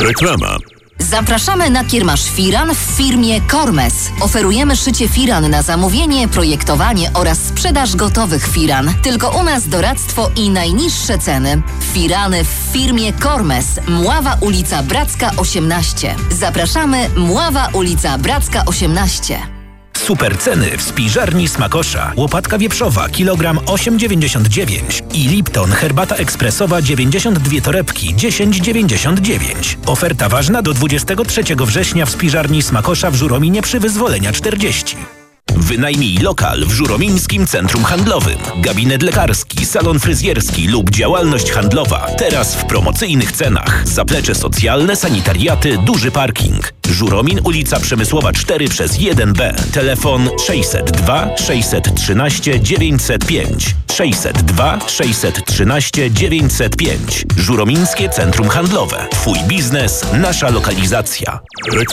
Reklama. Zapraszamy na kiermasz firan w firmie Kormes. Oferujemy szycie firan na zamówienie, projektowanie oraz sprzedaż gotowych firan. Tylko u nas doradztwo i najniższe ceny. Firany w firmie Kormes. Mława ulica Bracka 18. Zapraszamy, Mława ulica Bracka 18. Super ceny w spiżarni Smakosza. Łopatka wieprzowa kilogram 8,99 i Lipton herbata ekspresowa 92 torebki 10,99. Oferta ważna do 23 września w spiżarni Smakosza w Żurominie przy wyzwolenia 40. Wynajmij lokal w Żuromińskim Centrum Handlowym. Gabinet lekarski, salon fryzjerski lub działalność handlowa. Teraz w promocyjnych cenach. Zaplecze socjalne, sanitariaty, duży parking. Żuromin, ulica Przemysłowa 4/1B. Telefon 602 613 905. 602 613 905. Żuromińskie Centrum Handlowe. Twój biznes, nasza lokalizacja.